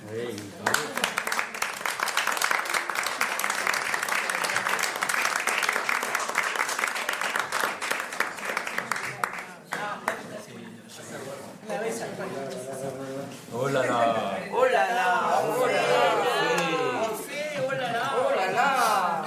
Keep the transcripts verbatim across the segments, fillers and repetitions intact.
Oui, oh là là. Oh là là. Oh là là. Orphée, oh là là. Oh là là.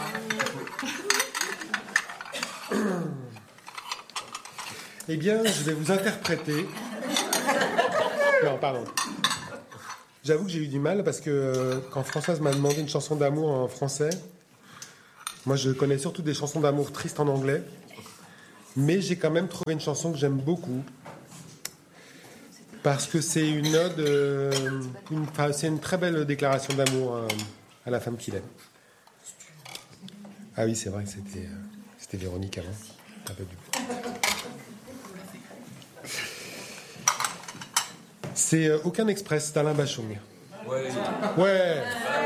Eh bien, je vais vous interpréter. Non, pardon. J'avoue que j'ai eu du mal parce que euh, quand Françoise m'a demandé une chanson d'amour en français, moi je connais surtout des chansons d'amour tristes en anglais, mais j'ai quand même trouvé une chanson que j'aime beaucoup parce que c'est une ode, euh, une, enfin, c'est une très belle déclaration d'amour euh, à la femme qu'il aime. Ah oui, c'est vrai que c'était, euh, c'était Véronique avant. Un peu du coup. C'est euh, Aucun Express d'Alain Bachung. Ouais. Ouais.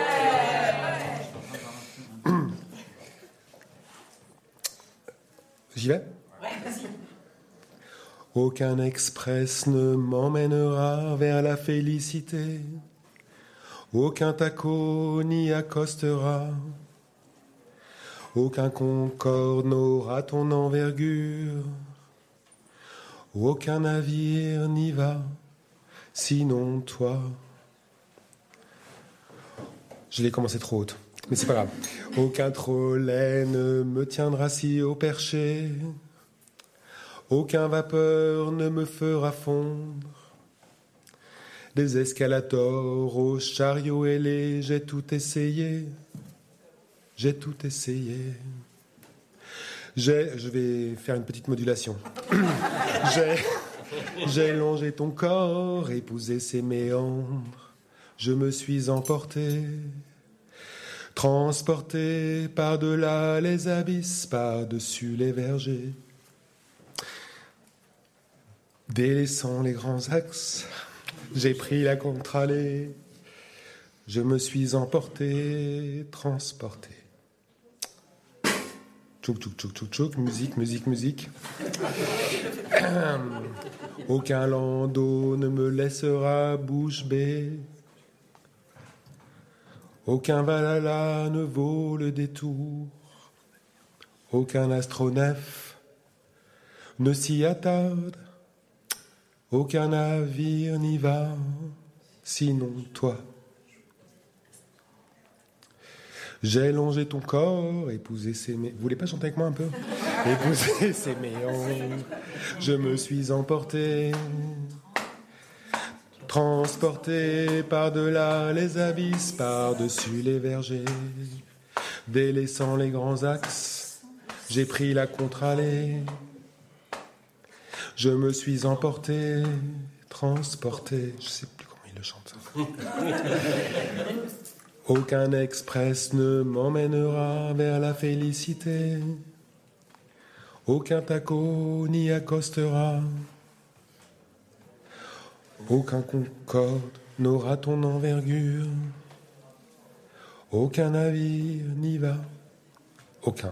J'y vais ? Ouais, vas-y. Aucun express ne m'emmènera vers la félicité. Aucun taco n'y accostera. Aucun concorde n'aura ton envergure. Aucun navire n'y va, sinon toi. Je l'ai commencé trop haute, mais c'est pas grave. Aucun trolley ne me tiendra si au perché. Aucun vapeur ne me fera fondre. Des escalators aux chariots ailés, j'ai tout essayé. J'ai tout essayé. J'ai, je vais faire une petite modulation. j'ai, j'ai longé ton corps, épousé ses méandres. Je me suis emporté, transporté par-delà les abysses, par-dessus les vergers. Délaissant les grands axes, j'ai pris la contre-allée. Je me suis emporté, transporté. Tchouk, tchouk, tchouk, tchouk, tchouk, musique, musique, musique. Aucun landau ne me laissera bouche bée. Aucun Valhalla ne vaut le détour. Aucun astronef ne s'y attarde. Aucun navire n'y va, sinon toi. J'ai longé ton corps, épousé ses méandres. Vous voulez pas chanter avec moi un peu ? Épousé ses méandres. Je me suis emporté, transporté par-delà les abysses, par-dessus les vergers. Délaissant les grands axes, j'ai pris la contre-allée. Je me suis emporté, transporté. Je sais plus comment il le chante ça. Aucun express ne m'emmènera vers la félicité. Aucun taco n'y accostera. Aucun concorde n'aura ton envergure. Aucun navire n'y va. Aucun.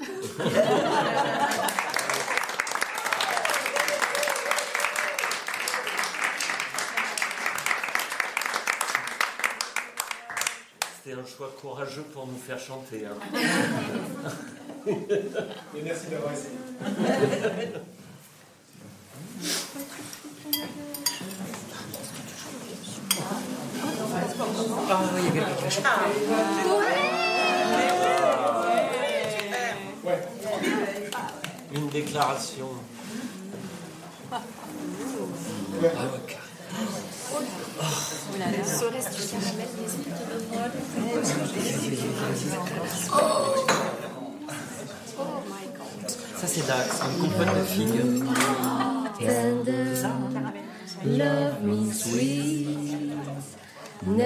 C'était un choix courageux pour nous faire chanter. Hein. Et merci d'avoir essayé. Ah, il y a quelqu'un qui a chanté. Ouais. Une déclaration. Ouais. Oh là là. Serait-ce du caramel Oh my god. Ça c'est Dax, une compote de figues. Tender, love me sweet.